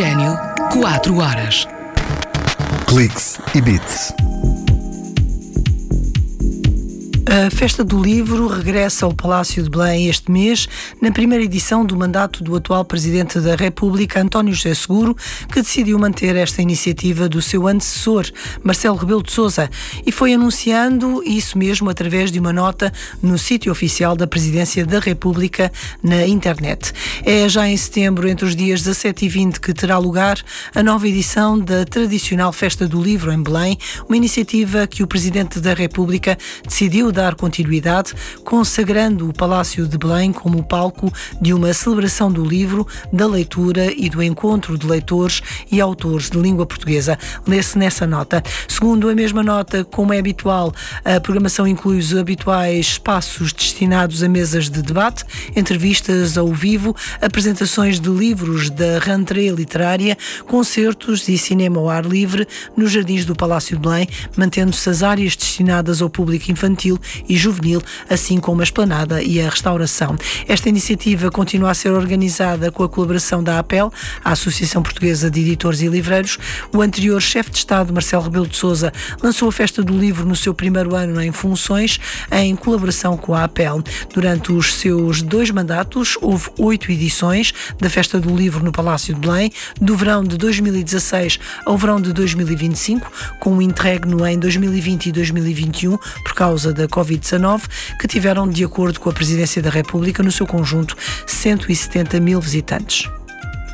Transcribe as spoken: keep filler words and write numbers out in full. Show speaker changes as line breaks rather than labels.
Oxigênio, quatro horas.
Cliques e Bits.
A Festa do Livro regressa ao Palácio de Belém este mês, na primeira edição do mandato do atual Presidente da República, António José Seguro, que decidiu manter esta iniciativa do seu antecessor, Marcelo Rebelo de Sousa, e foi anunciando isso mesmo através de uma nota no sítio oficial da Presidência da República na internet. É já em setembro, entre os dias dezassete e vinte, que terá lugar a nova edição da tradicional Festa do Livro em Belém, uma iniciativa que o Presidente da República decidiu dar dar continuidade, consagrando o Palácio de Belém como palco de uma celebração do livro, da leitura e do encontro de leitores e autores de língua portuguesa. Lê-se nessa nota. Segundo a mesma nota, como é habitual, a programação inclui os habituais espaços destinados a mesas de debate, entrevistas ao vivo, apresentações de livros da rentrée literária, concertos e cinema ao ar livre nos jardins do Palácio de Belém, mantendo-se as áreas destinadas ao público infantil e juvenil, assim como a esplanada e a restauração. Esta iniciativa continua a ser organizada com a colaboração da APEL, a Associação Portuguesa de Editores e Livreiros. O anterior chefe de Estado, Marcelo Rebelo de Sousa, lançou a Festa do Livro no seu primeiro ano em funções, em colaboração com a APEL. Durante os seus dois mandatos, houve oito edições da Festa do Livro no Palácio de Belém, do verão de dois mil e dezasseis ao verão de dois mil e vinte e cinco, com um interregno em dois mil e vinte e dois mil e vinte e um, por causa da covid dezenove, que tiveram, de acordo com a Presidência da República, no seu conjunto, cento e setenta mil visitantes.